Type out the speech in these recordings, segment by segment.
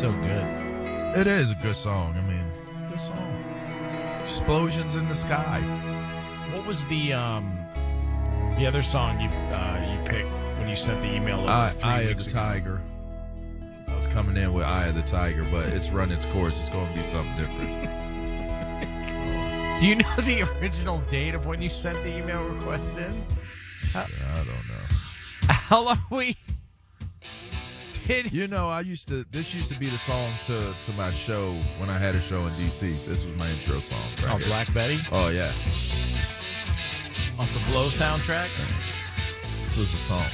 so good. It is a good song. I mean, it's a good song. Explosions in the sky. What was the other song you picked when you sent the email over Eye 3 of weeks the ago? Tiger. I was coming in with Eye of the Tiger, but it's run its course. It's going to be something different. Do you know the original date of when you sent the email request in? I don't know. How long we did? You know, this used to be the song to my show when I had a show in D.C. This was my intro song. Right Oh, here. Black Betty? Oh, yeah. Off the Blow soundtrack? This was the song.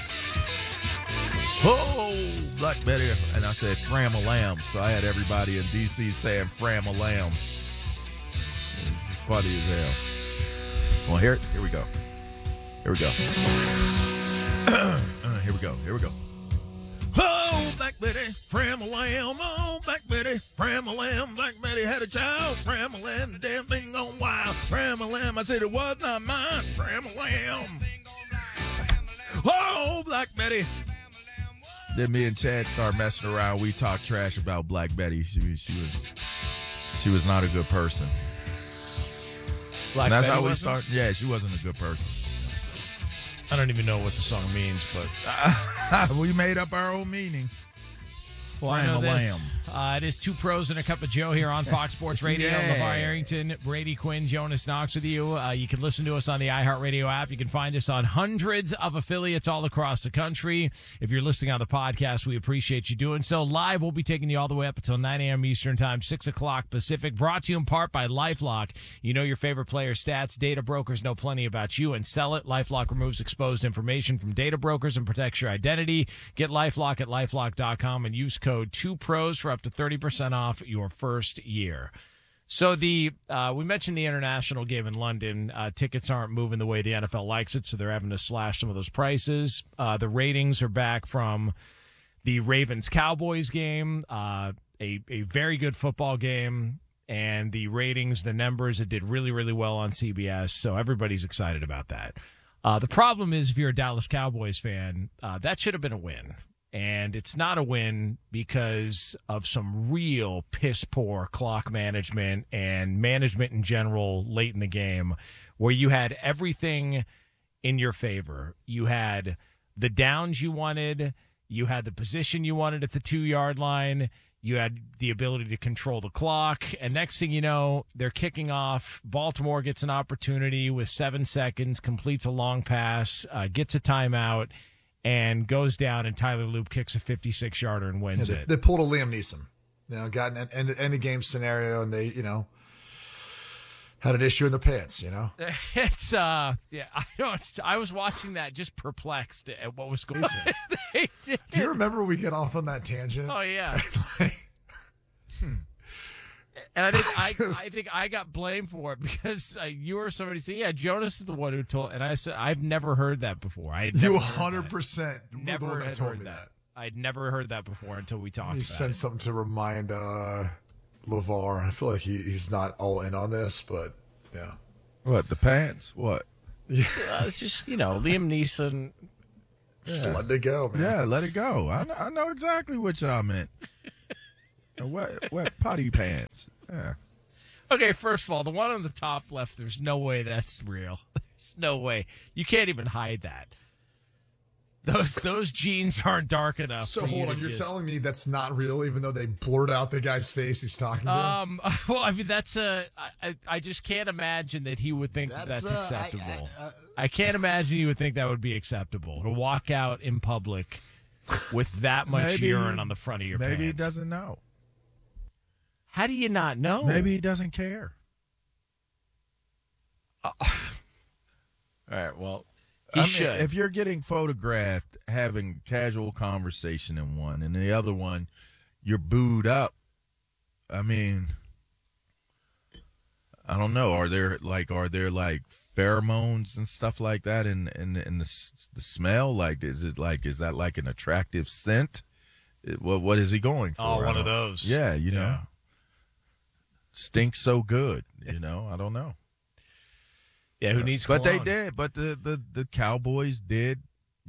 Oh, Black Betty. And I said, Fram-a-lamb. So I had everybody in D.C. saying Fram-a-lamb. This is funny as hell. Well, here we go. Here we go. Here we go. Here we go. Oh, Black Betty, Fram-a-lamb. Oh, Black Betty, Fram-a-lamb. Black Betty had a child. Fram-a-lamb, the damn thing gone wild. Fram-a-lamb, I said it was not mine. Fram-a-lamb. Oh, Black Betty. Then me and Chad started messing around. We talked trash about Black Betty. She was not a good person. Black And that's Betty how we wasn't? started. Yeah, she wasn't a good person. I don't even know what the song means, but We made up our own meaning. well, I know this. Fram-a-lamb. It is Two Pros and a Cup of Joe here on Fox Sports Radio. Yeah. LeVar Arrington, Brady Quinn, Jonas Knox with you. You can listen to us on the iHeartRadio app. You can find us on hundreds of affiliates all across the country. If you're listening on the podcast, we appreciate you doing so. Live, we'll be taking you all the way up until 9 a.m. Eastern Time, 6 o'clock Pacific. Brought to you in part by LifeLock. You know your favorite player stats. Data brokers know plenty about you and sell it. LifeLock removes exposed information from data brokers and protects your identity. Get LifeLock at LifeLock.com and use code 2PROS for up to 30% off your first year. So we mentioned the international game in London. Tickets aren't moving the way the NFL likes it, so they're having to slash some of those prices. The ratings are back from the Ravens-Cowboys game, a very good football game, and the ratings, the numbers, it did really, really well on CBS, so everybody's excited about that. The problem is if you're a Dallas Cowboys fan, that should have been a win. And it's not a win because of some real piss-poor clock management and management in general late in the game where you had everything in your favor. You had the downs you wanted. You had the position you wanted at the 2-yard line. You had the ability to control the clock. And next thing you know, they're kicking off. Baltimore gets an opportunity with 7 seconds, completes a long pass, gets a timeout, and goes down, and Tyler Loop kicks a 56-yarder and wins it. They pulled a Liam Neeson, got an end of game scenario, and they, had an issue in their pants, It's I was watching that just perplexed at what was going on. They did. Do you remember we get off on that tangent? Oh yeah. And I think I got blamed for it because you or somebody said, "Yeah, Jonas is the one who told." And I said, "I've never heard that before." I had You never 100% never had told heard me that. I'd never heard that before until we talked You about sent it. something to remind LeVar. I feel like he's not all in on this, but yeah. What, the pants? What? It's just Liam Neeson. Just let it go, man. Yeah, let it go. I know exactly what y'all meant. What potty pants? Yeah. Okay, first of all, the one on the top left, there's no way that's real. There's no way. You can't even hide that. Those jeans aren't dark enough. So for you hold to on, you're just... telling me that's not real, even though they blurred out the guy's face he's talking to? Well, I mean, I just can't imagine that he would think that's acceptable. I can't imagine he would think that would be acceptable to walk out in public with that much urine on the front of your pants. Maybe he doesn't know. How do you not know? Maybe he doesn't care. All right, well, he should. If you're getting photographed having casual conversation in one, and the other one, you're booed up. I mean, I don't know. Are there like pheromones and stuff like that in the smell? Like, is that like an attractive scent? What is he going for? Oh, one of those. Yeah, know. Stinks so good, I don't know. Yeah, who needs But cologne? they did. But the Cowboys did,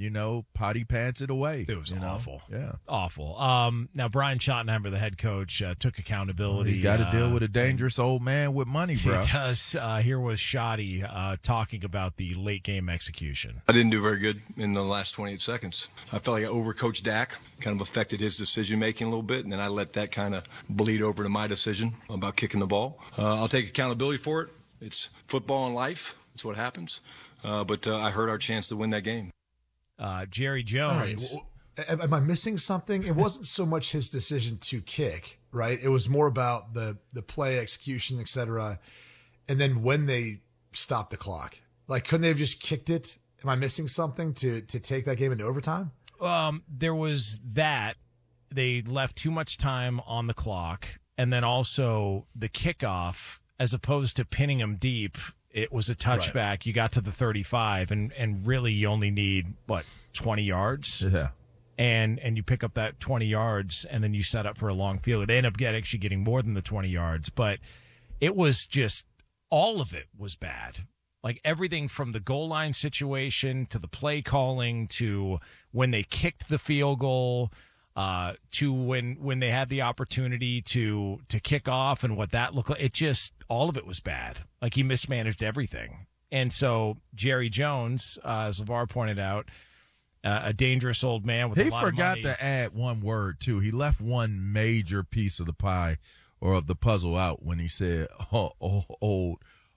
potty pants it away. It was awful. Yeah. Awful. Now, Brian Schottenheimer, the head coach, took accountability. He's got to deal with a dangerous old man with money, bro. He does. Here was Shoddy talking about the late game execution. I didn't do very good in the last 28 seconds. I felt like I overcoached Dak, kind of affected his decision-making a little bit, and then I let that kind of bleed over to my decision about kicking the ball. I'll take accountability for it. It's football and life. That's what happens. But I hurt our chance to win that game. Jerry Jones. All right. Am I missing something? It wasn't so much his decision to kick, right? It was more about the play execution, et cetera. And then when they stopped the clock, like, couldn't they have just kicked it? Am I missing something to take that game into overtime? There was that. They left too much time on the clock. And then also the kickoff, as opposed to pinning him deep, it was a touchback. Right. You got to the 35, and really you only need, 20 yards? Yeah. And you pick up that 20 yards, and then you set up for a long field. They end up actually getting more than the 20 yards. But it was just, all of it was bad. Like, everything from the goal line situation to the play calling to when they kicked the field goal to when they had the opportunity to kick off and what that looked like. It just, all of it was bad. Like, he mismanaged everything. And so Jerry Jones, as LeVar pointed out, a dangerous old man with a lot of money. He forgot to add one word, too. He left one major piece of the pie or of the puzzle out when he said, old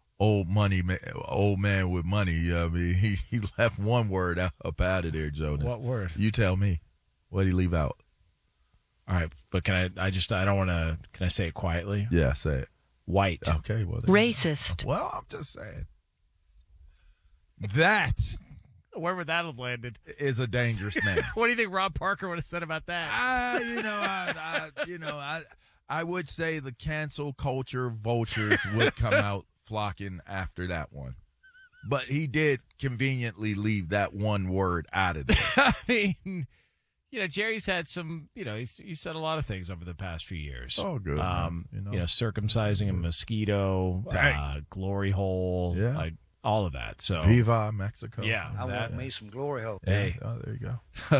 man with money. I mean, he left one word up out of there, Jonas. What word? You tell me. What did he leave out? All right, but can I don't want to, can I say it quietly? Yeah, say it. White. Okay, well. Racist. Well, I'm just saying. That. Where would that have landed? Is a dangerous man. What do you think Rob Parker would have said about that? I would say the cancel culture vultures would come out flocking after that one. But he did conveniently leave that one word out of there. I mean, Jerry's had some, he's said a lot of things over the past few years. Oh, good. Circumcising a mosquito, glory hole, like all of that. So Viva Mexico. Yeah. I want me some glory hole. Hey. Oh, there you go.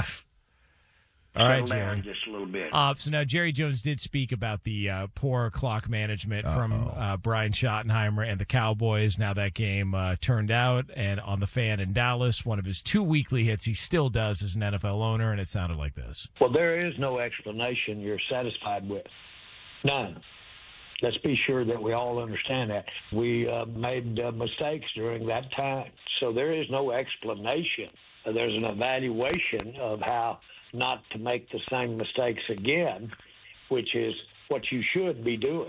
All right, Jerry. Just a little bit. So now Jerry Jones did speak about the poor clock management from Brian Schottenheimer and the Cowboys. Now that game turned out, and on the Fan in Dallas, one of his 2 weekly hits he still does as an NFL owner, and it sounded like this. Well, there is no explanation you're satisfied with. None. Let's be sure that we all understand that. We made mistakes during that time, so there is no explanation. There's an evaluation of how not to make the same mistakes again, which is what you should be doing.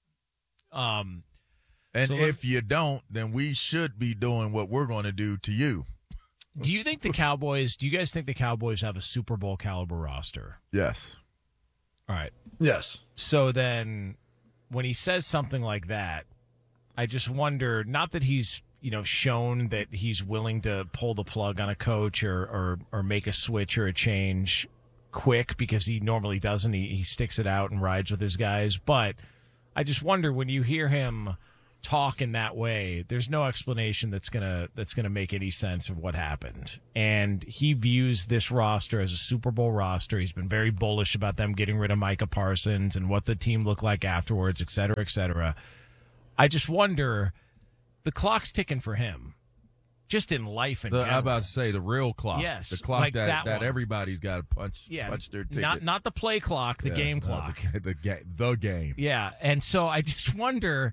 And if you don't, then we should be doing what we're going to do to you. Do you guys think the Cowboys have a Super Bowl caliber roster? Yes. All right. Yes. So then when he says something like that, I just wonder, not that he's shown that he's willing to pull the plug on a coach or make a switch or a change quick, because he normally doesn't. He sticks it out and rides with his guys. But I just wonder, when you hear him talk in that way, there's no explanation that's gonna make any sense of what happened. And he views this roster as a Super Bowl roster. He's been very bullish about them getting rid of Micah Parsons and what the team looked like afterwards, et cetera, et cetera. I just wonder, the clock's ticking for him, just in life in general. I'm about to say the real clock. Yes, the clock like that one. Everybody's got to punch their ticket. Not the play clock, the game clock. The game. Yeah, and so I just wonder,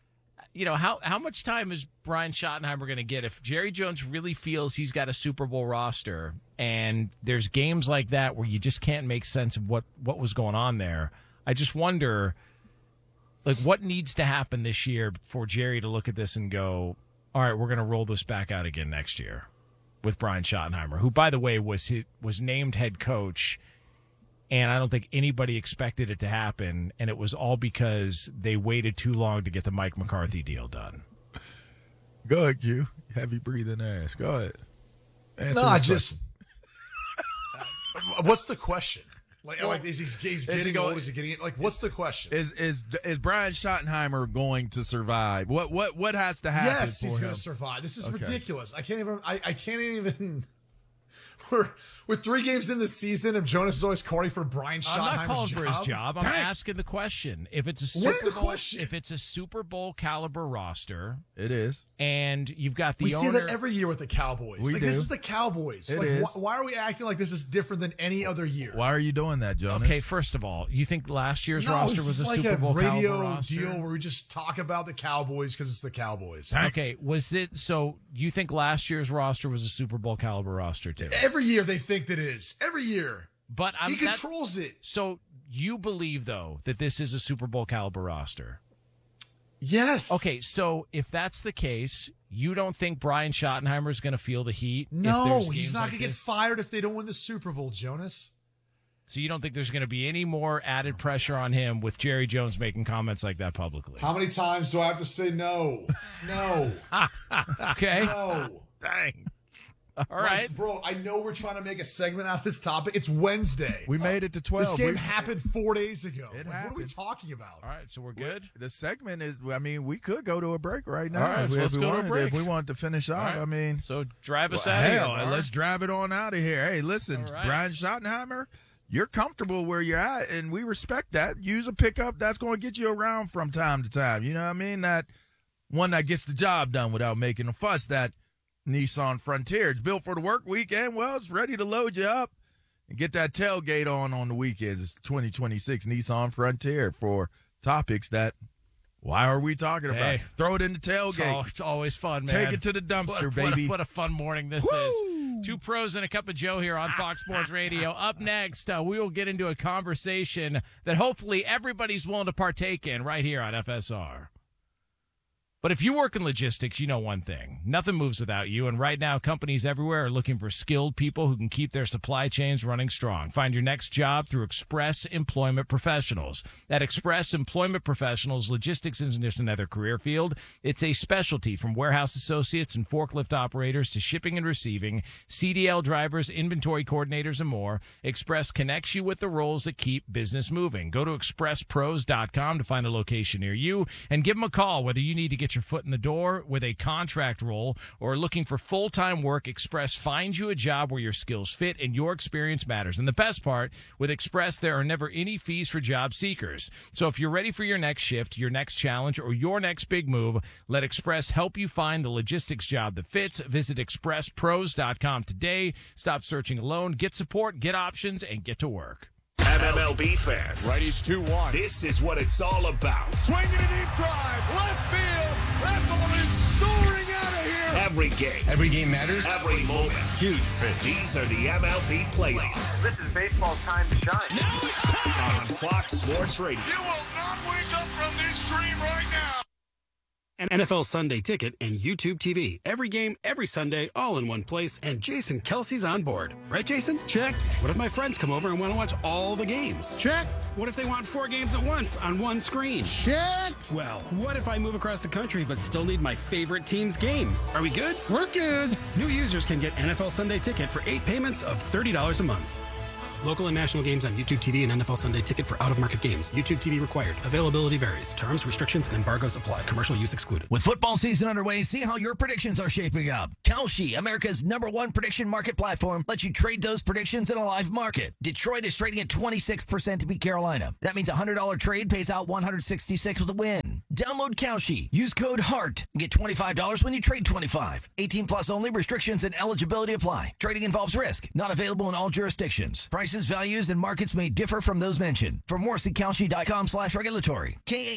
how much time is Brian Schottenheimer going to get if Jerry Jones really feels he's got a Super Bowl roster, and there's games like that where you just can't make sense of what was going on there. I just wonder, like, what needs to happen this year for Jerry to look at this and go, all right, we're going to roll this back out again next year with Brian Schottenheimer, who, by the way, was named head coach, and I don't think anybody expected it to happen, and it was all because they waited too long to get the Mike McCarthy deal done. Go ahead, Q. Heavy breathing ass. Go ahead. What's the question? Like is he getting old? Is he getting like? What's the question? Is Brian Schottenheimer going to survive? What has to happen? Yes, for he's him? going to survive. This is ridiculous. I can't even. We're 3 games in the season, and Jonas is always calling for Brian Schottenheimer's I'm not calling for his job. I'm Dang. asking the question. If it's a What's Super the Bowl, question? if it's a Super Bowl caliber roster, It is. and you've got the We owner, see that every year with the Cowboys. We Like, do. this is the Cowboys. It like, is. why are we acting like this is different than any other year? Why are you doing that, Jonas? Okay, first of all, you think last year's No, roster this was is a like Super Bowl radio caliber roster? deal where we just talk about the Cowboys because it's the Cowboys. Okay, was it so? You think last year's roster was a Super Bowl caliber roster too? Every year they think that is. Every year. But He controls it. So you believe though that this is a Super Bowl caliber roster? Yes. Okay, so if that's the case, you don't think Brian Schottenheimer is going to feel the heat? if No, there's he's games not like going to get this? fired if they don't win the Super Bowl, Jonas. So you don't think there's going to be any more added pressure on him with Jerry Jones making comments like that publicly? How many times do I have to say no? No. Okay, No. Dang. all right. Like, bro, I know we're trying to make a segment out of this topic. It's Wednesday. We made it to 12. This game We- happened 4 days ago. It Like, what are we happened. talking about? All right, so we're good. The segment is, I mean, we could go to a break right now. All right, so let's we go to a wanted, break. If we wanted to finish All out, right. I mean, So drive us well, out of here. hell, Bar. let's drive it on out of here. Hey, listen, All right. Brian Schottenheimer, you're comfortable where you're at, and we respect that. Use a pickup that's going to get you around from time to time. You know what I mean? That one that gets the job done without making a fuss. That Nissan Frontier. It's built for the work weekend. Well, it's ready to load you up and get that tailgate on the weekends. It's 2026 Nissan Frontier for topics that, why are we talking about? Hey. Throw it in the tailgate. It's always fun, man. Take it to the dumpster, baby. What a fun morning this is. 2 pros and a cup of Joe here on Fox Sports Radio. Up next, we will get into a conversation that hopefully everybody's willing to partake in right here on FSR. But if you work in logistics, you know one thing. Nothing moves without you, and right now companies everywhere are looking for skilled people who can keep their supply chains running strong. Find your next job through Express Employment Professionals. At Express Employment Professionals, logistics isn't just another career field. It's a specialty from warehouse associates and forklift operators to shipping and receiving, CDL drivers, inventory coordinators, and more. Express connects you with the roles that keep business moving. Go to expresspros.com to find a location near you and give them a call whether you need to get your foot in the door with a contract role or looking for full-time work. Express finds you a job where your skills fit and your experience matters. And the best part, with Express, there are never any fees for job seekers. So if you're ready for your next shift, your next challenge, or your next big move, let Express help you find the logistics job that fits. Visit expresspros.com today. Stop searching alone. Get support, get options, and get to work. MLB fans. Righties 2-1. This is what it's all about. Swinging a deep drive. Left field. That ball is soaring out of here. Every game. Every game matters. Every moment. Huge pitch. These are the MLB playoffs. This is baseball's time to shine. Now it's time on Fox Sports Radio. You will not wake up from this dream right now. An NFL Sunday Ticket and YouTube TV. Every game, every Sunday, all in one place. And Jason Kelsey's on board. Right, Jason? Check. What if my friends come over and want to watch all the games? Check. What if they want 4 games at once on one screen? Check. Well, what if I move across the country but still need my favorite team's game? Are we good? We're good. New users can get NFL Sunday Ticket for 8 payments of $30 a month. Local and national games on YouTube TV and NFL Sunday Ticket for out-of-market games. YouTube TV required. Availability varies. Terms, restrictions, and embargoes apply. Commercial use excluded. With football season underway, see how your predictions are shaping up. Kalshi, America's #1 prediction market platform, lets you trade those predictions in a live market. Detroit is trading at 26% to beat Carolina. That means a $100 trade pays out $166 with a win. Download Kalshi. Use code HEART and get $25 when you trade 25. 18 plus only. Restrictions and eligibility apply. Trading involves risk. Not available in all jurisdictions. Prices, values, and markets may differ from those mentioned. For more, see Kalshi.com/regulatory.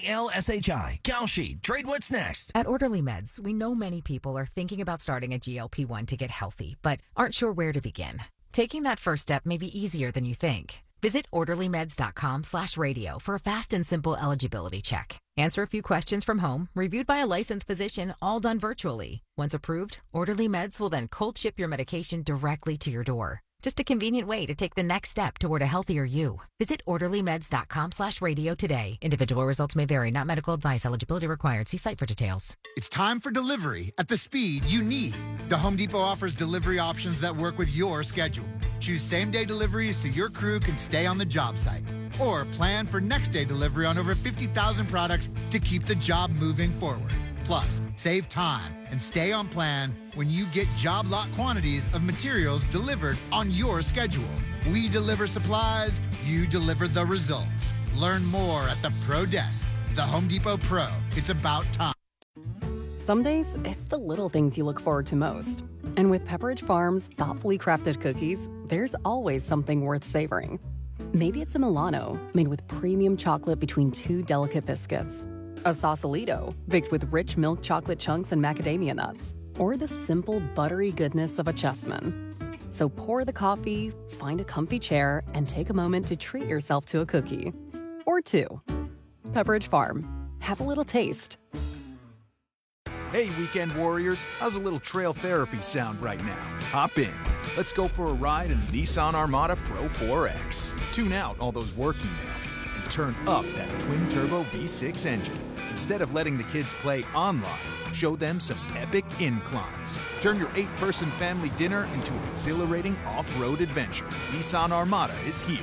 KALSHI. Kalshi. Trade what's next. At Orderly Meds, we know many people are thinking about starting a GLP-1 to get healthy, but aren't sure where to begin. Taking that first step may be easier than you think. Visit orderlymeds.com/radio for a fast and simple eligibility check. Answer a few questions from home, reviewed by a licensed physician, all done virtually. Once approved, Orderly Meds will then cold ship your medication directly to your door. Just a convenient way to take the next step toward a healthier you. Visit orderlymeds.com/radio today. Individual results may vary, not medical advice. Eligibility required. See site for details. It's time for delivery at the speed you need. The Home Depot offers delivery options that work with your schedule. Choose same-day deliveries so your crew can stay on the job site. Or plan for next-day delivery on over 50,000 products to keep the job moving forward. Plus, save time and stay on plan when you get job lot quantities of materials delivered on your schedule. We deliver supplies, you deliver the results. Learn more at the Pro Desk. The Home Depot Pro. It's about time. Some days, it's the little things you look forward to most. And with Pepperidge Farm's thoughtfully crafted cookies, there's always something worth savoring. Maybe it's a Milano, made with premium chocolate between two delicate biscuits. A Sausalito, baked with rich milk chocolate chunks and macadamia nuts. Or the simple, buttery goodness of a Chessman. So pour the coffee, find a comfy chair, and take a moment to treat yourself to a cookie. Or two. Pepperidge Farm. Have a little taste. Hey, weekend warriors, how's a little trail therapy sound right now? Hop in. Let's go for a ride in the Nissan Armada Pro 4X. Tune out all those work emails and turn up that twin-turbo V6 engine. Instead of letting the kids play online, show them some epic inclines. Turn your 8-person family dinner into an exhilarating off-road adventure. Nissan Armada is here.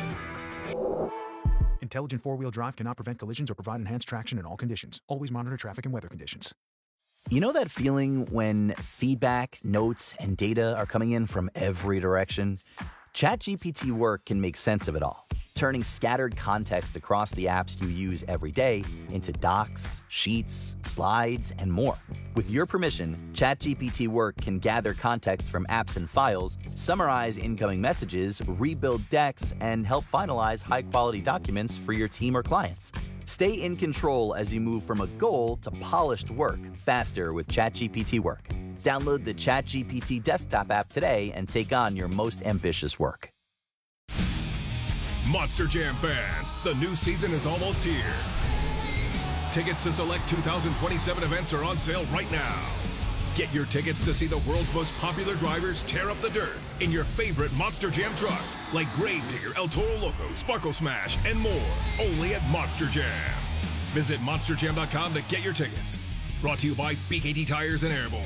Intelligent four-wheel drive cannot prevent collisions or provide enhanced traction in all conditions. Always monitor traffic and weather conditions. You know that feeling when feedback, notes, and data are coming in from every direction? ChatGPT Work can make sense of it all, turning scattered context across the apps you use every day into docs, sheets, slides, and more. With your permission, ChatGPT Work can gather context from apps and files, summarize incoming messages, rebuild decks, and help finalize high-quality documents for your team or clients. Stay in control as you move from a goal to polished work faster with ChatGPT Work. Download the ChatGPT desktop app today and take on your most ambitious work. Monster Jam fans, the new season is almost here. Tickets to select 2027 events are on sale right now. Get your tickets to see the world's most popular drivers tear up the dirt in your favorite Monster Jam trucks like Gravedigger, El Toro Loco, Sparkle Smash, and more. Only at Monster Jam. Visit monsterjam.com to get your tickets. Brought to you by BKT Tires and Airborne.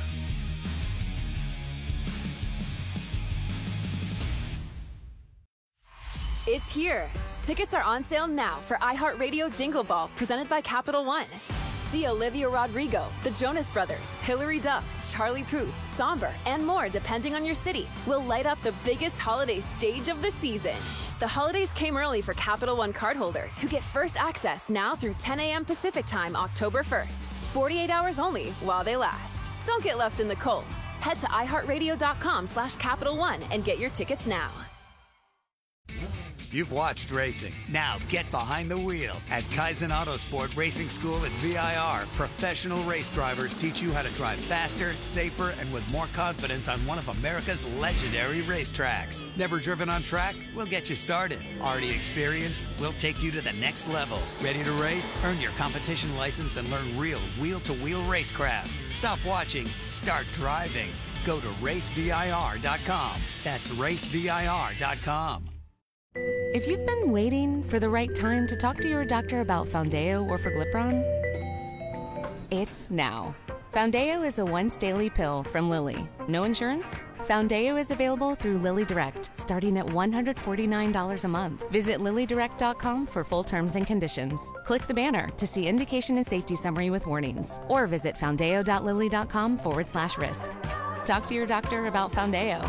It's here. Tickets are on sale now for iHeartRadio Jingle Ball, presented by Capital One. See Olivia Rodrigo, the Jonas Brothers, Hilary Duff, Charlie Puth, Somber, and more depending on your city will light up the biggest holiday stage of the season. The holidays came early for Capital One cardholders who get first access now through 10 a.m. Pacific Time, October 1st. 48 hours only while they last. Don't get left in the cold. Head to iHeartRadio.com/Capital One and get your tickets now. You've watched racing. Now get behind the wheel. At Kaizen Autosport Racing School at VIR, professional race drivers teach you how to drive faster, safer, and with more confidence on one of America's legendary racetracks. Never driven on track? We'll get you started. Already experienced? We'll take you to the next level. Ready to race? Earn your competition license and learn real wheel-to-wheel racecraft. Stop watching. Start driving. Go to racevir.com. That's racevir.com. If you've been waiting for the right time to talk to your doctor about Foundeo or Forglipron, it's now. Foundeo is a once-daily pill from Lilly. No insurance? Foundeo is available through Lilly Direct, starting at $149 a month. Visit LillyDirect.com for full terms and conditions. Click the banner to see indication and safety summary with warnings, or visit foundeo.lilly.com/risk. Talk to your doctor about Foundeo.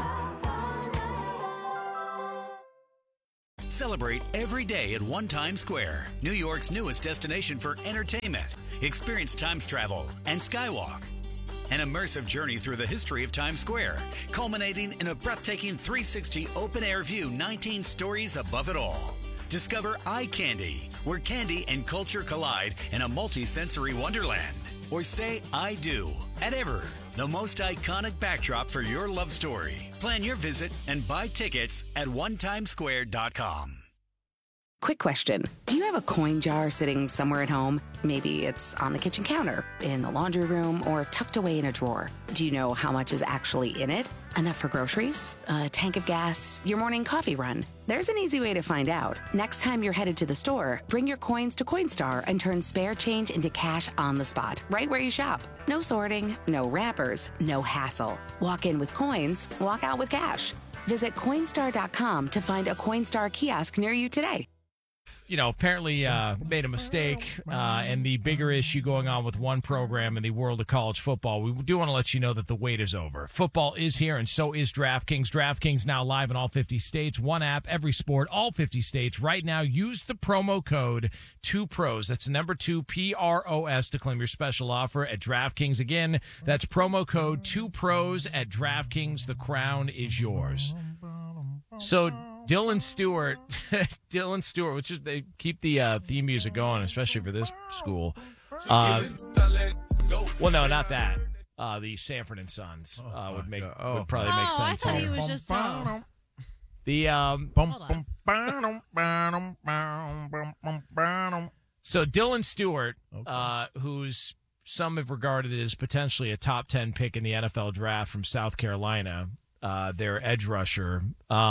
Celebrate every day at One Times Square, New York's newest destination for entertainment. Experience Times Travel and Skywalk, an immersive journey through the history of Times Square, culminating in a breathtaking 360 open-air view 19 stories above it all. Discover Eye Candy, where candy and culture collide in a multi-sensory wonderland. Or say I do at Ever, the most iconic backdrop for your love story. Plan your visit and buy tickets at onetimesquare.com. Quick question. Do you have a coin jar sitting somewhere at home? Maybe it's on the kitchen counter, in the laundry room, or tucked away in a drawer. Do you know how much is actually in it? Enough for groceries? A tank of gas? Your morning coffee run? There's an easy way to find out. Next time you're headed to the store, bring your coins to Coinstar and turn spare change into cash on the spot, right where you shop. No sorting, no wrappers, no hassle. Walk in with coins, walk out with cash. Visit Coinstar.com to find a Coinstar kiosk near you today. apparently made a mistake, and the bigger issue going on with one program in the world of college football, we do want to let you know that the wait is over. Football is here, and so is DraftKings. DraftKings now live in all 50 states. One app, every sport, all 50 states. Right now, use the promo code 2PROS. That's the number 2, PROS, to claim your special offer at DraftKings. Again, that's promo code 2PROS at DraftKings. The crown is yours. So Dylan Stewart, which is, they keep the theme music going, especially for this school. Well, no, not that. The Sanford and Sons would probably make sense. I thought he here. was just The So Dylan Stewart, who's some have regarded as potentially a top 10 pick in the NFL draft from South Carolina, their edge rusher.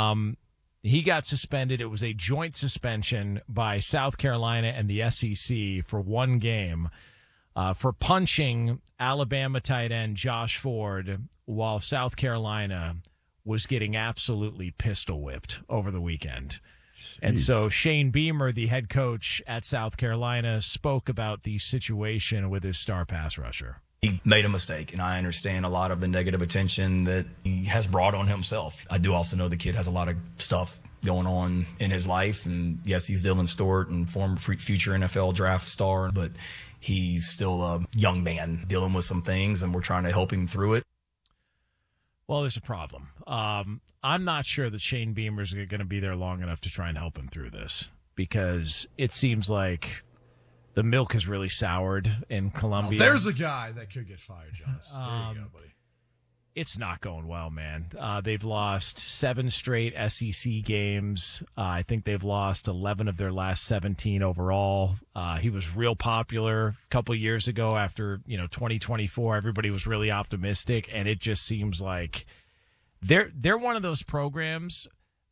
He got suspended. It was a joint suspension by South Carolina and the SEC for one game for punching Alabama tight end Josh Ford while South Carolina was getting absolutely pistol whipped over the weekend. Jeez. And so Shane Beamer, the head coach at South Carolina, spoke about the situation with his star pass rusher. He made a mistake, and I understand a lot of the negative attention that he has brought on himself. I do also know the kid has a lot of stuff going on in his life, and yes, he's Dylan Stewart and former future NFL draft star, but he's still a young man dealing with some things, and we're trying to help him through it. Well, there's a problem. I'm not sure that Shane Beamer's going to be there long enough to try and help him through this, because it seems like the milk has really soured in Columbia. There's a guy that could get fired, Jonas. There you go, buddy. It's not going well, man. They've lost 7 straight SEC games. I think they've lost 11 of their last 17 overall. He was real popular a couple years ago after 2024. Everybody was really optimistic, and it just seems like they're one of those programs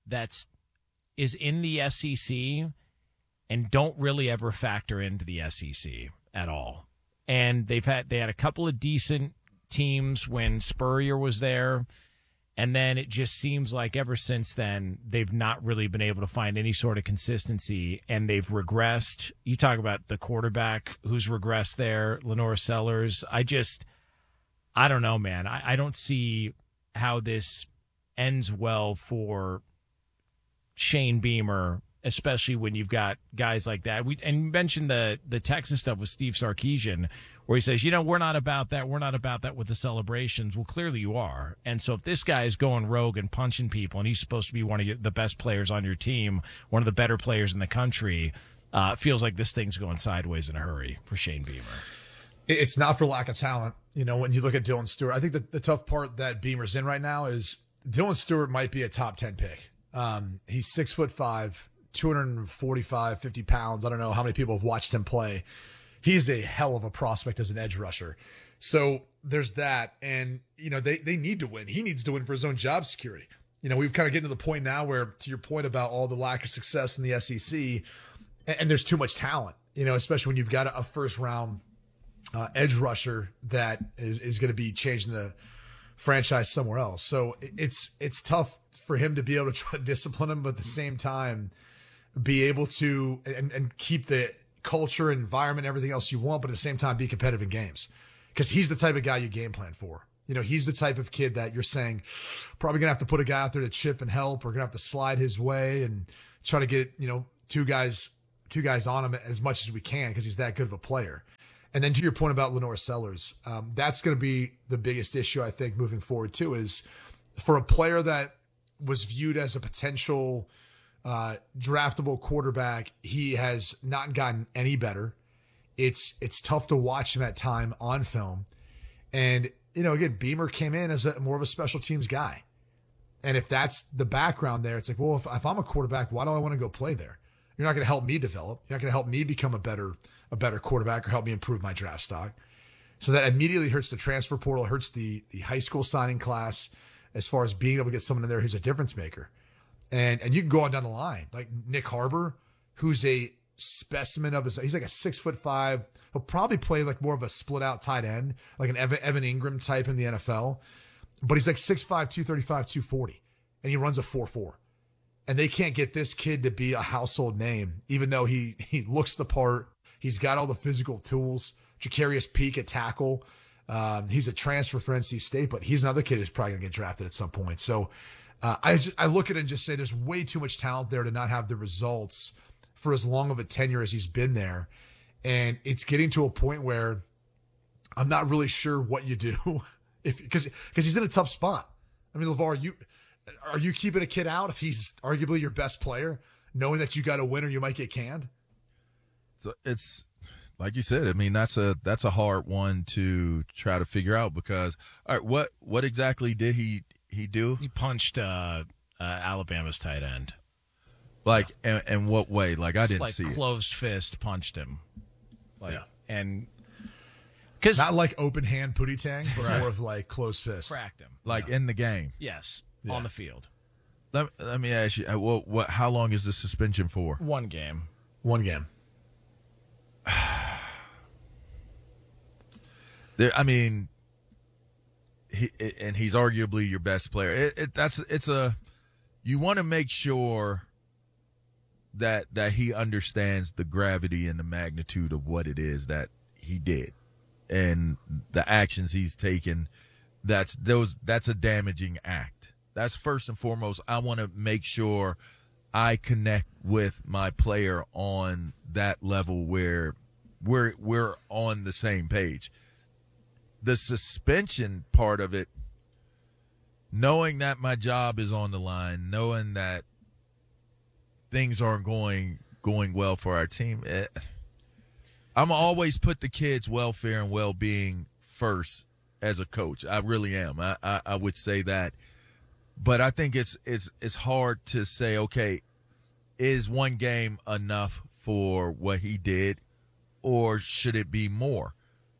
is in the SEC and don't really ever factor into the SEC at all. And they had a couple of decent teams when Spurrier was there, and then it just seems like ever since then they've not really been able to find any sort of consistency, and they've regressed. You talk about the quarterback who's regressed there, Lenore Sellers. I don't know, man. I don't see how this ends well for Shane Beamer, especially when you've got guys like that. And you mentioned the Texas stuff with Steve Sarkisian, where he says, we're not about that. We're not about that with the celebrations. Well, clearly you are. And so if this guy is going rogue and punching people, and he's supposed to be one of the best players on your team, one of the better players in the country, it feels like this thing's going sideways in a hurry for Shane Beamer. It's not for lack of talent. When you look at Dylan Stewart, I think the tough part that Beamer's in right now is Dylan Stewart might be a top 10 pick. He's 6'5", 245, 50 pounds. I don't know how many people have watched him play. He's a hell of a prospect as an edge rusher. So there's that. And, they need to win. He needs to win for his own job security. We've kind of getting to the point now where, to your point about all the lack of success in the SEC, and there's too much talent, especially when you've got a first round edge rusher that is going to be changing the franchise somewhere else. So it's tough for him to be able to try to discipline him, but at the same time, be able to and keep the culture, environment, everything else you want, but at the same time be competitive in games, because he's the type of guy you game plan for. He's the type of kid that you're saying probably gonna have to put a guy out there to chip and help, or gonna have to slide his way and try to get two guys on him as much as we can, because he's that good of a player. And then to your point about Lenore Sellers, that's going to be the biggest issue I think moving forward too, is for a player that was viewed as a potential draftable quarterback. He has not gotten any better. It's tough to watch him at time on film. And, again, Beamer came in as more of a special teams guy. And if that's the background there, it's like, well, if I'm a quarterback, why do I want to go play there? You're not going to help me develop. You're not going to help me become a better quarterback or help me improve my draft stock. So that immediately hurts the transfer portal, hurts the high school signing class as far as being able to get someone in there who's a difference maker. And you can go on down the line, like Nick Harbor, who's a specimen of he's like a 6'5". He'll probably play like more of a split out tight end, like an Evan Ingram type in the NFL. But he's like 6'5", 235, 240. And he runs a 4.4. and they can't get this kid to be a household name, even though he looks the part. He's got all the physical tools. Jacarius Peak at tackle. He's a transfer for NC State, but he's another kid who's probably going to get drafted at some point. So I look at it and just say there's way too much talent there to not have the results for as long of a tenure as he's been there. And it's getting to a point where I'm not really sure what you do because he's in a tough spot. I mean, LeVar, are you keeping a kid out if he's arguably your best player, knowing that you got to win or you might get canned? So it's like you said. I mean, that's a hard one to try to figure out because all right, what exactly did he do? He punched Alabama's tight end. Like, and what way? Like, I didn't see it. Closed fist punched him. And because not like open hand Pootie Tang, but more of like closed fist. Cracked him. Like in the game. Yes, on the field. Let me ask you, what? How long is the suspension for? 1 game. 1 game. I mean, he's arguably your best player. You want to make sure that he understands the gravity and the magnitude of what it is that he did and the actions he's taken. That's a damaging act. That's first and foremost. I want to make sure I connect with my player on that level where we're on the same page. The suspension part of it, knowing that my job is on the line, knowing that things aren't going well for our team, I'm always put the kids' welfare and well-being first as a coach. I really am. I would say that. But I think it's hard to say, okay, is 1 game enough for what he did, or should it be more?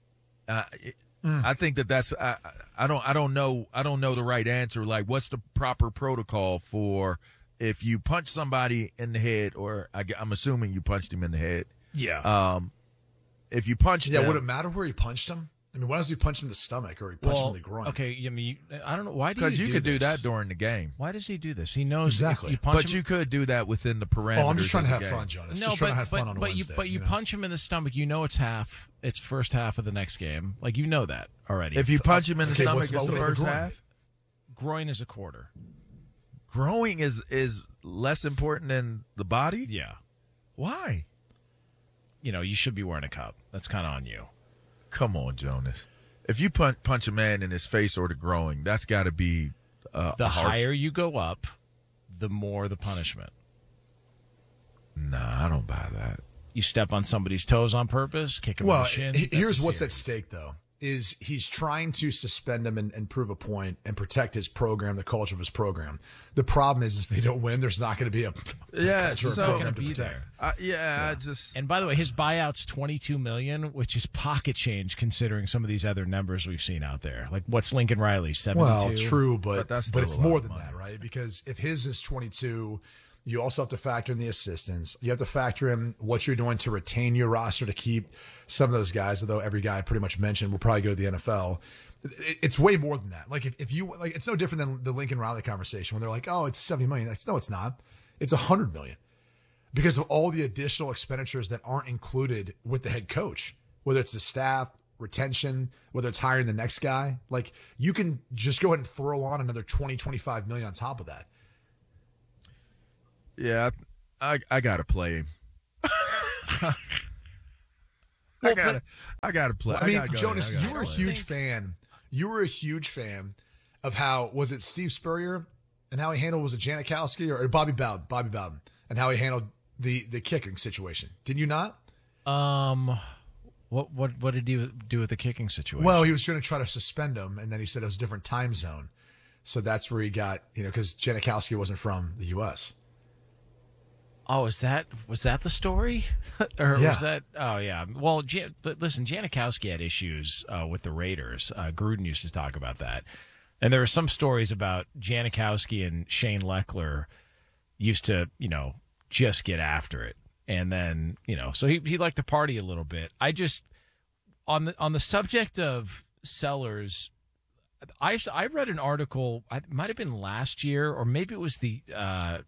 I think that's I don't know the right answer. Like, what's the proper protocol for if you punch somebody in the head, or I'm assuming you punched him in the head. Yeah. If you punched him, would it matter where he punched him? I mean, why does he punch him in the stomach or he punched him in the groin? Okay, I mean, I don't know. Why do you do this? Because you could do that during the game. Why does he do this? He knows exactly. You punch but him. you could do that within the parameters. Oh, I'm just trying to have game. fun, Jonas. No, just trying to have fun on a Wednesday. But you punch him in the stomach. You know it's first half of the next game. Like, you know that already. If you punch him in the stomach, it's the first half. Groin is a quarter. Groin is less important than the body? Yeah. Why? You should be wearing a cup. That's kind of on you. Come on, Jonas. If you punch a man in his face or the groin, that's got to be the higher you go up, the more the punishment. Nah, I don't buy that. You step on somebody's toes on purpose, kick him in the shin. Here's what's at stake, though. Is he's trying to suspend him and prove a point and protect his program, the culture of his program. The problem is if they don't win, there's not going to be a culture of program to protect. I just. And by the way, his buyout's $22 million, which is pocket change considering some of these other numbers we've seen out there. Like, what's Lincoln Riley, 72? Well, true, but it's more than money. that, right? Because if his is 22. You also have to factor in the assistants. You have to factor in what you're doing to retain your roster to keep some of those guys, although every guy I pretty much mentioned will probably go to the NFL. It's way more than that. Like, if you, like, it's no different than the Lincoln Riley conversation when they're like, oh, it's $70 million. No, it's not. It's $100 million because of all the additional expenditures that aren't included with the head coach, whether it's the staff, retention, whether it's hiring the next guy. Like, you can just go ahead and throw on another $20-25 million on top of that. Yeah, I gotta play him. I gotta play. I mean, Jonas, you were a huge fan. You were a huge fan of how was it Steve Spurrier and how he handled, was it Janikowski or Bobby Bowden, and how he handled the kicking situation. Did you not? What did he do with the kicking situation? Well, he was going to try to suspend him, and then he said it was a different time zone, so that's where he got, because Janikowski wasn't from the U.S. Oh, was that the story? Or yeah. Was that? Oh, yeah. Well, but listen, Janikowski had issues with the Raiders. Gruden used to talk about that. And there were some stories about Janikowski and Shane Leckler used to, just get after it. And then, so he liked to party a little bit. I just, on the subject of sellers, I read an article, it might have been last year, or maybe it was the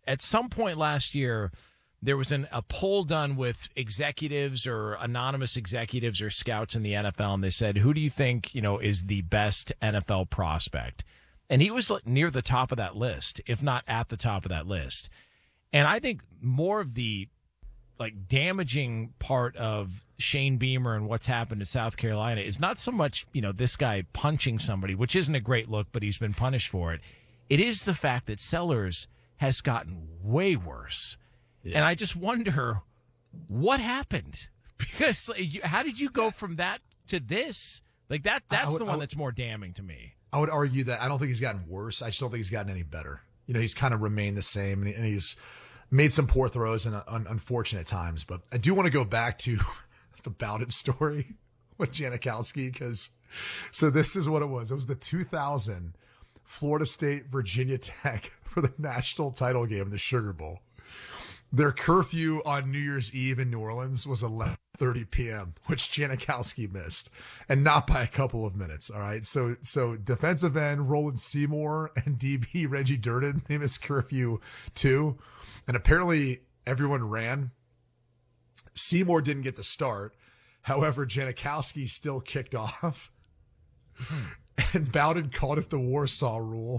at some point last year, there was a poll done with executives or anonymous executives or scouts in the NFL, and they said, who do you think, is the best NFL prospect? And he was near the top of that list, if not at the top of that list. And I think more of the damaging part of Shane Beamer and what's happened in South Carolina is not so much, this guy punching somebody, which isn't a great look, but he's been punished for it. It is the fact that Sellers has gotten way worse. Yeah. And I just wonder what happened, because how did you go from that to this? That's the one that's more damning to me. I would argue that I don't think he's gotten worse. I just don't think he's gotten any better. He's kind of remained the same, and he's made some poor throws in unfortunate times. But I do want to go back to the Bowden story with Janikowski, because this is what it was. It was the 2000 Florida State Virginia Tech for the national title game, the Sugar Bowl. Their curfew on New Year's Eve in New Orleans was 11:30 p.m., which Janikowski missed, and not by a couple of minutes. All right. So defensive end Roland Seymour and DB Reggie Durden, they missed curfew too. And apparently everyone ran. Seymour didn't get the start. However, Janikowski still kicked off. And Bowden called it the Warsaw Rule.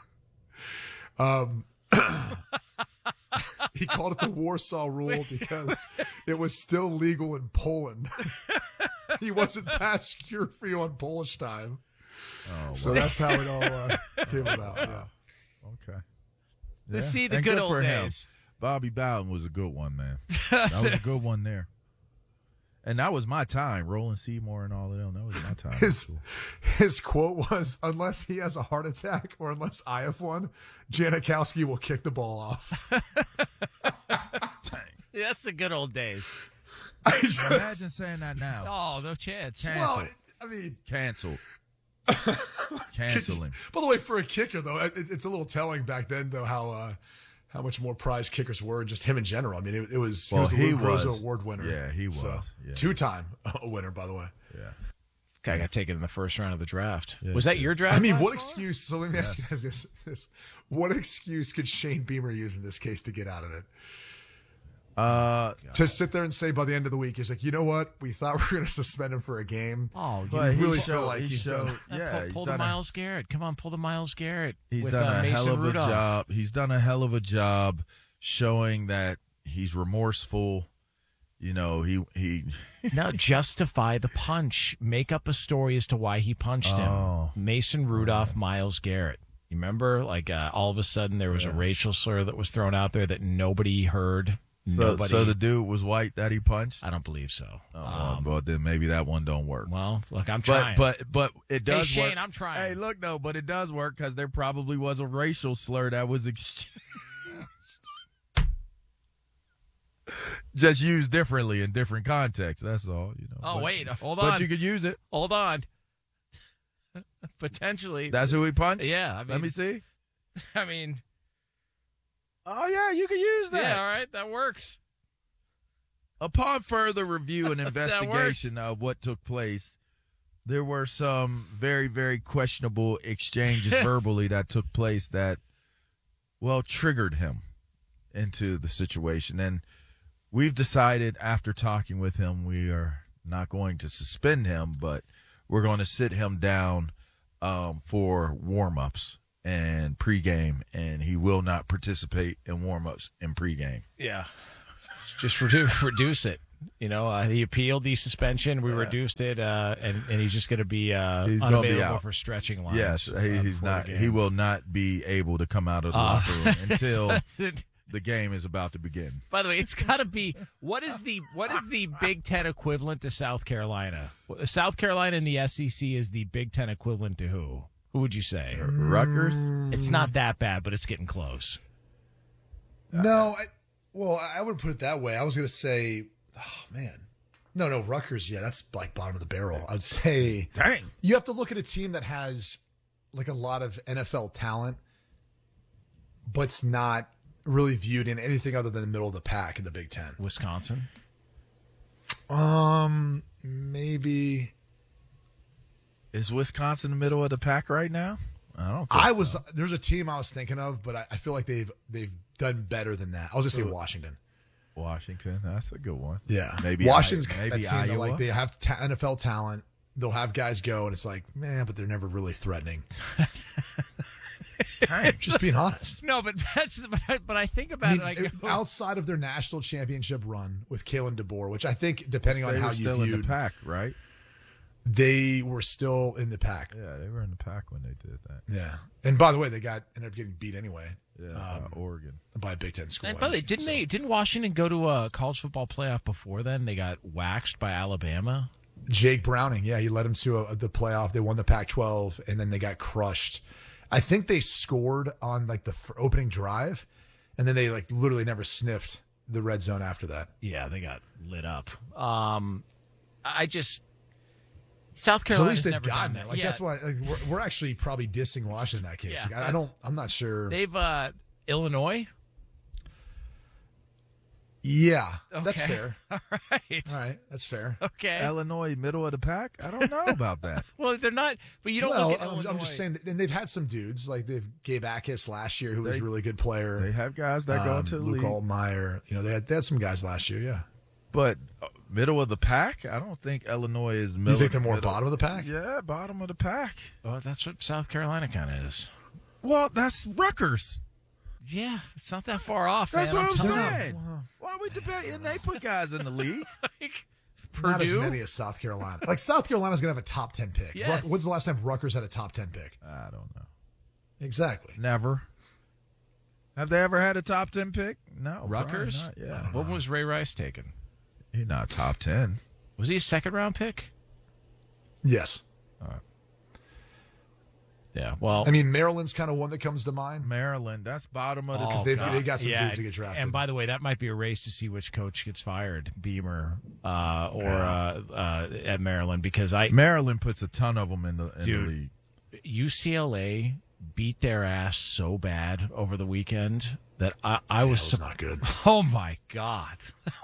He called it the Warsaw Rule because it was still legal in Poland. He wasn't past curfew on Polish time. So that's how it all came about. Yeah. Okay. Let's see the good old days. Him. Bobby Bowden was a good one, man. That was a good one there. And that was my time. Roland Seymour and all of them. That was my time. His quote was, unless he has a heart attack or unless I have one, Janikowski will kick the ball off. Yeah, that's the good old days. Imagine saying that now. Oh, no chance. Cancel. Well, I mean, cancel. Cancel him. By the way, for a kicker, though, it's a little telling back then, though, how much more prized kickers were, just him in general. I mean, he was the Lou Groza Award winner. Yeah, he was. So, yeah. 2-time winner, by the way. Yeah. Guy got taken in the first round of the draft. Yeah, was that your draft? I mean, what excuse? So let me ask you guys this: what excuse could Shane Beamer use in this case to get out of it? To sit there and say by the end of the week, he's like, you know what? We thought we were going to suspend him for a game. Oh, you really feel like he's done. Yeah, pull the Myles Garrett. Come on, pull the Myles Garrett. He's done a hell of a job. He's done a hell of a job showing that he's remorseful. He now justify the punch. Make up a story as to why he punched him. Mason Rudolph, Myles Garrett. You remember, all of a sudden there was a racial slur that was thrown out there that nobody heard. So the dude was white that he punched? I don't believe so. Well, then maybe that one don't work. Well, look, I'm trying. But it does Shane, work. I'm trying. Hey, look, no, but it does work because there probably was a racial slur that was just used differently in different contexts. That's all. Wait, hold on. But you could use it. Hold on. Potentially. That's who he punched? Yeah. Let me see. I mean... Oh, yeah, you can use that. Yeah, all right, that works. Upon further review and investigation of what took place, there were some very, very questionable exchanges verbally that took place that, triggered him into the situation. And we've decided after talking with him, we are not going to suspend him, but we're going to sit him down for warm-ups and pregame, and he will not participate in warm-ups and pregame. Yeah. Just reduce it. He appealed the suspension. We reduced it, and he's just going to be unavailable for stretching lines. Yes, he's not. He will not be able to come out of the locker room until the game is about to begin. By the way, it's got to be what is the Big Ten equivalent to South Carolina? South Carolina in the SEC is the Big Ten equivalent to who? Who would you say? Rutgers? It's not that bad, but it's getting close. No, I would put it that way. I was going to say, no, Rutgers. Yeah, that's bottom of the barrel. I'd say, dang, you have to look at a team that has a lot of NFL talent, but's not really viewed in anything other than the middle of the pack in the Big Ten. Wisconsin? Maybe. Is Wisconsin the middle of the pack right now? I don't think There's a team I was thinking of, but I feel like they've done better than that. I was going to say Washington. Washington, that's a good one. Yeah. Maybe Washington's maybe that team that, Iowa. like, they have NFL talent. They'll have guys go, and it's like, man, but they're never really threatening. Just being honest. No, but but I think about outside of their national championship run with Kalen DeBoer, which I think, depending on how you still viewed, in the pack, right? They were still in the pack. Yeah, they were in the pack when they did that. Yeah, and by the way, they ended up getting beat anyway. Yeah, Oregon by a Big Ten school. And by the way, didn't Washington go to a college football playoff before then? They got waxed by Alabama. Jake Browning, yeah, he led them to the playoff. They won the Pac-12, and then they got crushed. I think they scored on like the opening drive, and then they like literally never sniffed the red zone after that. Yeah, they got lit up. South Carolina's so at least never they've gotten done there. Like that's why we're actually probably dissing Washington in that case. Yeah, Like, I'm not sure. They've Illinois. Yeah, Okay. that's fair. All right. All right, that's fair. Okay. Illinois, middle of the pack? I don't know about that. Well, they're not, but you don't Well, look at Illinois. I'm just saying, and they've had some dudes like they've Gabe Akis last year, who was a really good player. They have guys that go into the Luke league. Altmaier. They had some guys last year. Yeah, But middle of the pack? I don't think Illinois is middle. You think they're more bottom of the pack? Yeah, bottom of the pack. Well, that's what South Carolina kind of is. Well, that's Rutgers. Yeah, it's not that far off. That's man. what I'm telling you. saying. Why are we debating? They put guys in the league. not as Purdue? many as South Carolina. Like South Carolina's going to have a top 10 pick. Yes. When's the last time Rutgers had a top 10 pick? I don't know. Exactly. Never. Have they ever had a top 10 pick? No. Rutgers? probably not. Yeah. What was Ray Rice taken? He's not top 10. Was he a second-round pick? Yes. Yeah, well, I mean, Maryland's kind of one that comes to mind. Maryland, that's bottom of the because they got some dudes who get drafted. And by the way, that might be a race to see which coach gets fired, Beamer at Maryland, because Maryland puts a ton of them in the league. UCLA beat their ass so bad over the weekend that I was not good. Oh my God!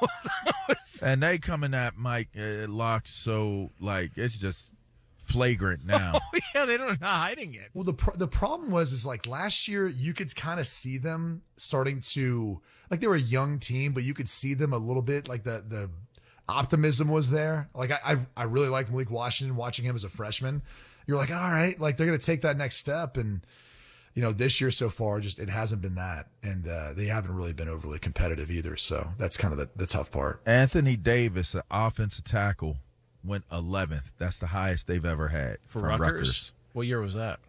And they coming at Mike Locke, so like it's just flagrant now. Oh yeah, they're not hiding it. Well, the problem is like last year you could kind of see them starting to, like, they were a young team, but you could see them a little bit, like the optimism was there. Like I really like Malik Washington, watching him as a freshman. You're like, all right, like they're going to take that next step. And this year so far, just it hasn't been that, and they haven't really been overly competitive either. So that's kind of the tough part. Anthony Davis, an offensive tackle, went 11th. That's the highest they've ever had For from Rutgers? What year was that?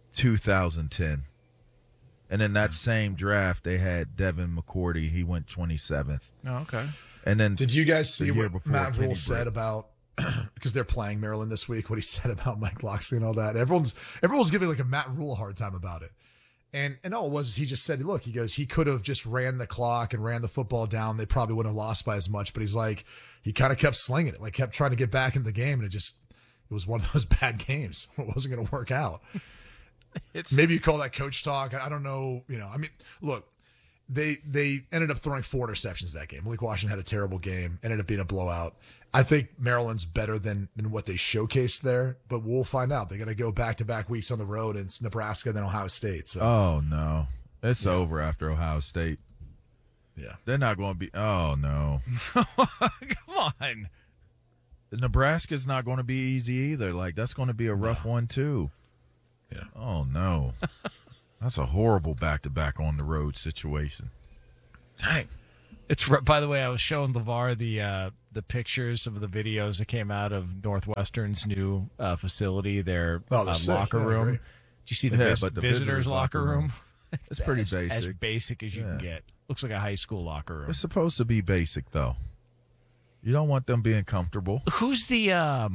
2010. And in that same draft, they had Devin McCourty. He went 27th. Oh, okay. And then Did you guys see year what before, Matt Kenny Rule said Britt. about, because they're playing Maryland this week, what he said about Mike Locksley and all that? Everyone's giving like a Matt Rule a hard time about it. And all it was is he just said, look, he goes, he could have just ran the clock and ran the football down. They probably wouldn't have lost by as much. But he's like, he kind of kept slinging it, like kept trying to get back into the game. And it was one of those bad games. It wasn't going to work out. Maybe you call that coach talk. I don't know. I mean, look, they ended up throwing 4 interceptions that game. Malik Washington had a terrible game, ended up being a blowout. I think Maryland's better than what they showcased there, but we'll find out. They're going to go back-to-back weeks on the road, and it's Nebraska, then Ohio State. So. Oh, no. It's over after Ohio State. Yeah. They're not going to be – oh, no. Come on. Nebraska's not going to be easy either. Like, that's going to be a rough one, too. Yeah. Oh, no. That's a horrible back-to-back on the road situation. Dang. By the way, I was showing LeVar the pictures of the videos that came out of Northwestern's new facility, their locker room. Great. Did you see the visitors locker room? It's pretty basic. As basic as you can get. Looks like a high school locker room. It's supposed to be basic, though. You don't want them being comfortable. Who's the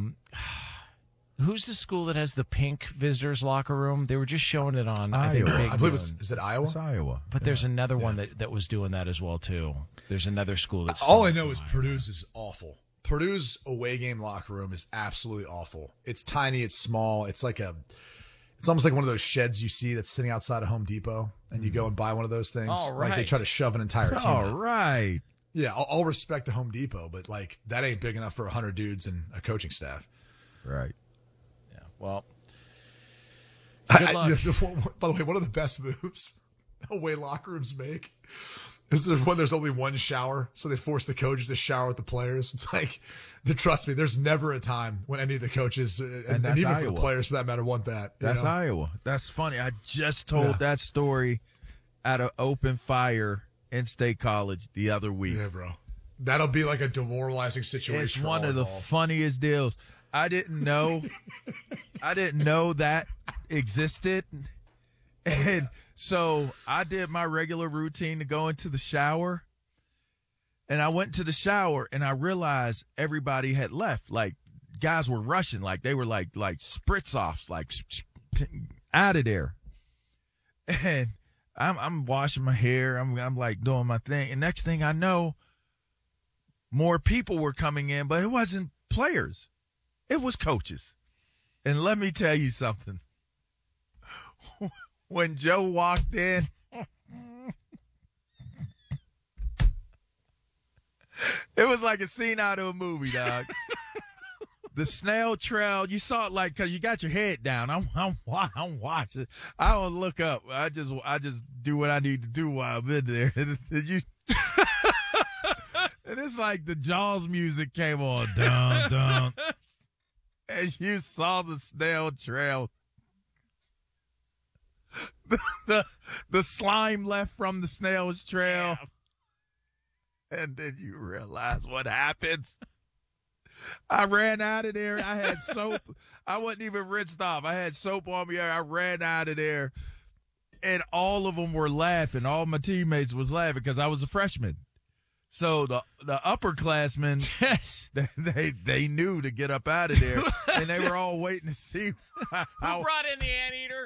school that has the pink visitors locker room? They were just showing it on Iowa. I believe is it Iowa? It's Iowa. But there's another one that was doing that as well too. There's another school that's all I know is Purdue's is awful. Purdue's away game locker room is absolutely awful. It's tiny, it's small, it's almost like one of those sheds you see that's sitting outside of Home Depot, and you go and buy one of those things. All Like they right. try to shove an entire team. All in. right. Yeah, all respect to Home Depot, but like that ain't big enough for 100 dudes and a coaching staff. Right. Well, Good luck. By the way, one of the best moves away locker rooms make is when there's only one shower, so they force the coaches to shower with the players. It's like, trust me, there's never a time when any of the coaches, and even Iowa. for the players for that matter, want that. That's Iowa. That's funny. I just told that story at an open fire in State College the other week. Yeah, bro. That'll be like a demoralizing situation. It's one of the funniest deals. I didn't know that existed. And so I did my regular routine to go into the shower. And I went to the shower and I realized everybody had left. Like, guys were rushing. Like, they were like spritz offs, like out of there. And I'm washing my hair. I'm like doing my thing. And next thing I know, more people were coming in, but it wasn't players. It was coaches. And let me tell you something. When Joe walked in, it was like a scene out of a movie, dog. The snail trail, you saw it like, cause you got your head down. I'm watching. I don't look up. I just do what I need to do while I'm in there. And it's like the Jaws music came on, dun dun, and you saw the snail trail. The slime left from the snail's trail. Yeah. And then you realize what happens. I ran out of there. I had soap. I wasn't even rinsed off. I had soap on me. I ran out of there. And all of them were laughing. All my teammates was laughing because I was a freshman. So the upperclassmen, yes, they knew to get up out of there. And they were all waiting to see who brought in the anteater.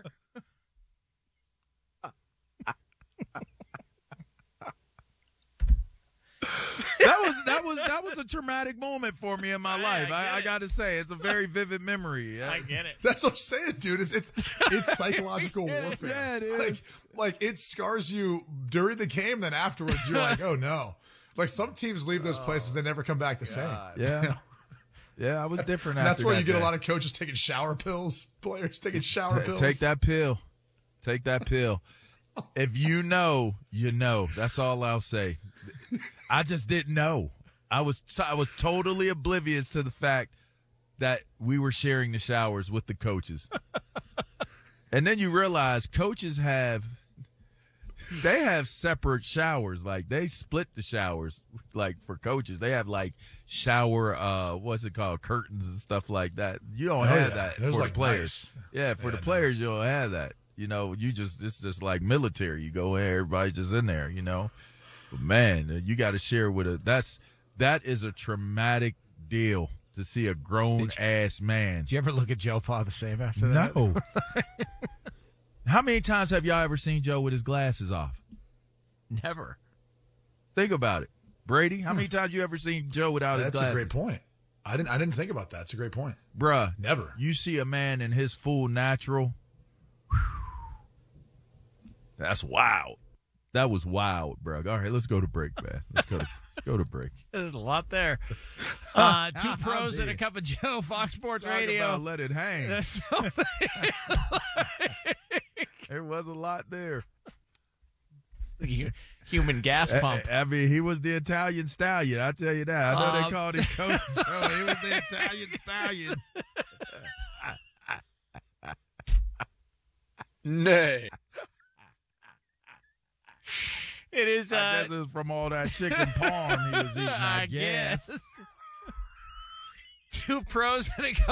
That was a traumatic moment for me in my life. I got to say, it's a very vivid memory. I get it. That's what I'm saying, dude. It's psychological warfare. Yeah, it is. Like it scars you during the game, then afterwards you're like, oh no. Like some teams leave those places, they never come back the same. Yeah. You know? Yeah, I was different That's after where that you get day. a lot of coaches taking shower pills, players taking shower pills. Take that pill. Take that pill. If you know, you know. That's all I'll say. I just didn't know. I was totally oblivious to the fact that we were sharing the showers with the coaches. And then you realize coaches have separate showers. Like they split the showers. Like for coaches, they have like shower what's it called, curtains and stuff like that. You don't have that There's for like the players. nice. Yeah, for the players you don't have that. You know, it's just like military. You go in, everybody's just in there, you know. But man, you got to share with that is a traumatic deal to see a grown ass man. Did you ever look at Joe Pa the same after that? No. How many times have y'all ever seen Joe with his glasses off? Never. Think about it. Brady, how many times you ever seen Joe without his glasses? That's a great point. I didn't think about that. It's a great point. Bruh. Never. You see a man in his full natural. That's wild. That was wild, bro. All right, let's go to break, man. Let's go to break. There's a lot there. Two pros and a cup of Joe, Fox Sports Talk Radio. About let it hang. There was a lot there. Human gas pump. I mean, he was the Italian stallion. I tell you that. I know they called him Coach Joe. He was the Italian stallion. Nay. It is. I guess it was from all that chicken parm he was eating. I guess. Two pros and a cup